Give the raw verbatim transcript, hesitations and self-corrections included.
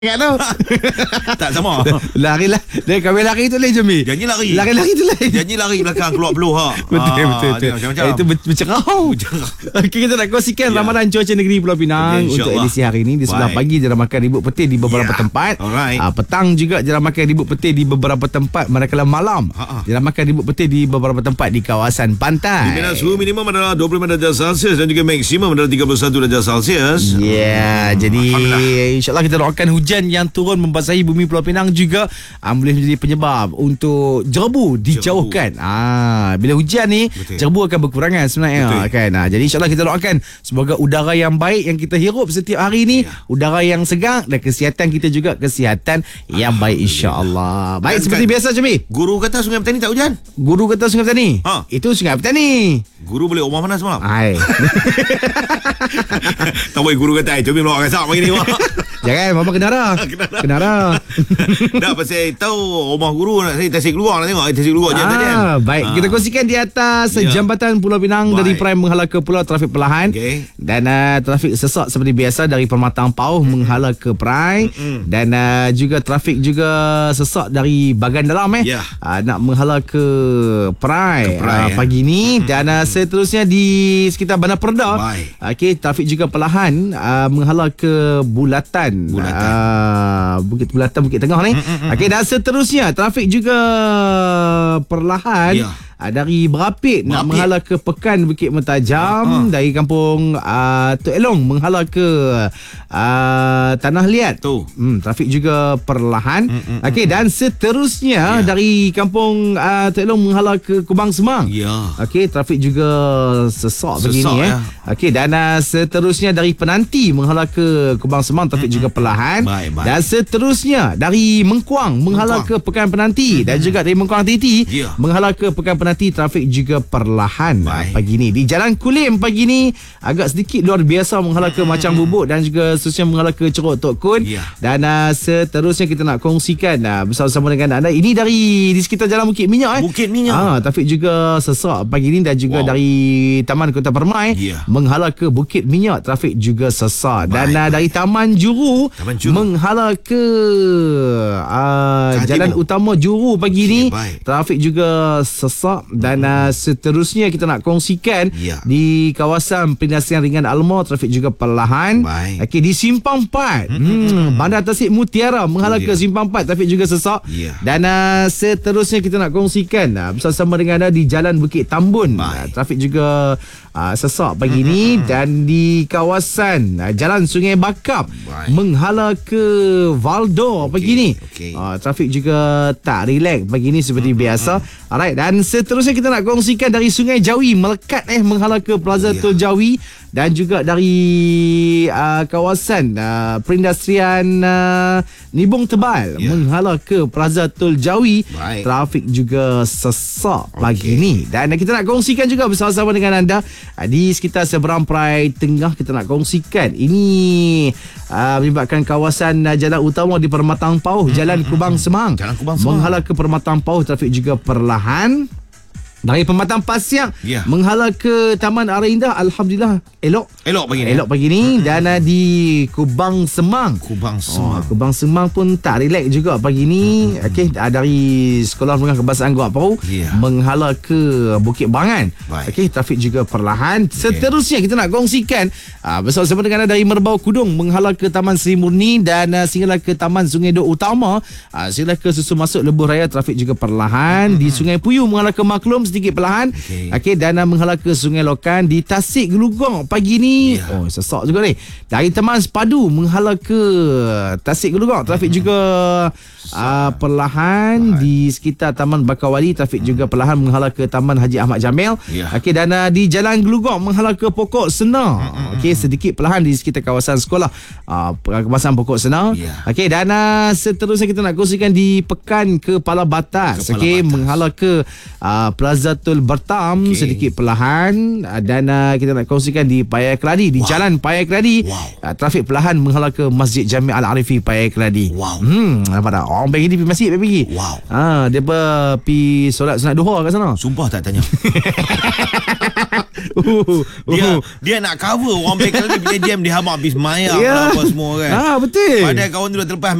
Ingat tu. Tak sama. Lari lah. Dia kami lari tu lain je Mi. Janji lari. Lari-lari tu lain. Janji lari belakang keluar peluh ha. Betul, betul, betul. Macam-macam. Eh, itu ber- bercerau. Okey, kita nak kongsikan Ya. Ramadan cuaca negeri Pulau Pinang Okey, untuk insyaAllah. edisi hari ini. Di sebelah Baik. pagi jalan makan ribut peti di beberapa Ya. tempat. Alright. Ah, petang juga jalan makan ribut peti di beberapa tempat. Manakala malam Ha-ha. jalan makan ribut peti di beberapa tempat di kawasan pantai. Di mana suhu minimum adalah dua puluh lima darjah Celsius dan juga maksimum adalah tiga puluh satu darjah Celsius. Ya, yeah, jadi insyaAllah kita doakan hujan yang turun membasahi bumi Pulau Pinang juga uh, boleh menjadi penyebab untuk jerebu dijauhkan. Ah, bila hujan ni, Betul. jerebu akan berkurangan sebenarnya. Betul. Kan? Ah, jadi insyaAllah kita doakan semoga udara yang baik yang kita hirup setiap hari ni, Ya. udara yang segar dan kesihatan kita juga kesihatan yang baik insyaAllah. Baik, Dan seperti kan- biasa Jemi. Guru kata Sungai Petani tak hujan. Guru kata Sungai Petani. Ha. Itu Sungai Petani. Guru boleh rumah mana semalam? Hai. Tak boleh guru kata ai, coba melawak kasar pagi ni. Jangan, Mama kenara. Kenara. Kenara. Dah pasal tahu rumah guru nak saya tasik keluar nak tengok ai tasik keluar je tadi. Ah, baik, kita kongsikan di atas Ya. jambatan Pulau Pinang Baik. dari Prime menghala ke Pulau trafik perlahan. Okey. Dan uh, trafik sesak seperti biasa dari Permatang Pauh menghala ke Prime. Mm-mm. Dan uh, juga trafik juga sesak dari Bagan Dalam eh. Ya. Uh, nak menghala ke Prime, Ke Prime, uh, ya. pagi ni. Dan uh, seterusnya di sekitar Bandar Perda. Baik. Okey, trafik juga perlahan uh, menghala ke Bulatan. Bulatan. Uh, Bukit Bulatan, Bukit Tengah ni. Okey, dan seterusnya trafik juga perlahan Ya. uh, dari Berapit nak Berapit. menghala ke Pekan Bukit Mentajam, Ha, ha. dari kampung uh, Tok Elong menghala ke uh, Tanah Liat. Tu. Hmm, trafik juga perlahan. Mm, mm, Okey, dan seterusnya Ya. dari kampung uh, Tok Elong menghala ke Kubang Semang. Ya. Okey, trafik juga sesak, Sesak, begini eh. ya. Okey, dan uh, seterusnya dari Penanti menghala ke Kubang Semang, trafik juga perlahan. Baik, baik. Dan seterusnya dari Mengkuang menghala Mengkuang. ke Pekan Penanti, dan juga dari Mengkuang Titi Ya. menghala ke Pekan Penanti, trafik juga perlahan. Baik. Pagi ni di Jalan Kulim pagi ni agak sedikit luar biasa menghala ke Macang Bubuk dan juga seterusnya menghala ke Ceruk Tok Kun. Ya. Dan uh, seterusnya kita nak kongsikan uh, bersama-sama dengan anda ini dari di sekitar Jalan Bukit Minyak eh. Bukit Minyak. Ah, trafik juga sesak pagi ni, dan juga Wow. dari Taman Kota Permai Ya. menghala ke Bukit Minyak, trafik juga sesak. Dan Baik, uh, baik. dari Taman Juru, Taman Juru. menghala ke uh, Ke Jalan Timur. Utama Juru pagi Okey, ni, baik. trafik juga sesak. Dan uh, seterusnya kita nak kongsikan Ya. di kawasan Perindustrian Ringan Almor, trafik juga perlahan. Baik. Okey, di Simpang empat, hmm, Bandar Tasik Mutiara menghala Oh, ke ya. Simpang empat, trafik juga sesak. Ya. Dan uh, seterusnya kita nak kongsikan uh, bersama dengan anda di Jalan Bukit Tambun. Uh, Baik. trafik juga uh, sesak pagi ni. Dan di kawasan uh, Jalan Sungai Bakap Baik. menghala ke Valdor Okey, pagi ni. okey. Uh, trafik juga tak relax pagi ni seperti biasa. Alright, dan seterusnya kita nak kongsikan dari Sungai Jawi melekat eh menghala ke Plaza Ya. Tol Jawi, dan juga dari uh, kawasan uh, perindustrian uh, Nibong Tebal Ya. menghala ke Plaza Tol Jawi. Baik. Trafik juga sesak pagi Okey. ni. Dan kita nak kongsikan juga bersama-sama dengan anda uh, di sekitar seberang Perai Tengah. Kita nak kongsikan ini uh, melibatkan kawasan uh, jalan utama di Permatang Pauh, Jalan Kubang Semang. Jalan Kubang Semang. Menghala ke Permatang Pauh, trafik juga perlahan. Dari Pematang Pasiak Ya. menghala ke Taman Ara Indah, alhamdulillah elok. Elok pagi ni. Elok pagi ni. Dan uh, di Kubang Semang. Kubang Oh, Semang. Kubang Semang pun tak relax juga pagi ni. Okey, uh, dari Sekolah Menengah Kebangsaan Gua Paru Ya. menghala ke Bukit Bangan. Baik. Okey, trafik juga perlahan. Seterusnya kita nak kongsikan uh, bersama-sama dengan anda dari Merbau Kudung menghala ke Taman Seri Murni, dan uh, sehinggalah ke Taman Sungai Dok Utama, uh, sehinggalah ke Susu Masuk Lebuh Raya, trafik juga perlahan. Di Sungai Puyuh menghala ke Maklum sedikit perlahan. Okey. Okey, dan uh, menghala ke Sungai Lokan. Di Tasik Gelugong pagi ni, Ya. oh sesak juga ni. Dari Taman Sepadu menghala ke Tasik Gelugong, trafik juga uh, perlahan. Di sekitar Taman Bakawali, trafik juga perlahan menghala ke Taman Haji Ahmad Jamil. Ya. Okey, dan uh, di Jalan Gelugong menghala ke Pokok Senar. Okey, sedikit perlahan di sekitar kawasan sekolah uh, kawasan Pokok Senar. Ya. Okey, dan uh, seterusnya kita nak kongsikan di Pekan Kepala Batas. Kepala Okey, Batas. menghala ke uh, Plaza Tol Bertam, Okey. sedikit perlahan. Uh, dan uh, kita nak kongsikan di Paya Keladi, di Wow. Jalan Paya Keladi. Wow. Uh, trafik perlahan menghala ke Masjid Jami' Al-Arifi Paya Keladi. Wow. Hmm, nampak tak? orang pergi pergi masjid pergi. Wow. Ah, dia apa pi solat sunat duha kat sana. Sumpah tak tanya. uh, Dia uh. dia nak cover orang baik kali bila jam dia habaq habis maya Ya. apa semua kan. Ah, betul. Padahal kawan tu dah terlepas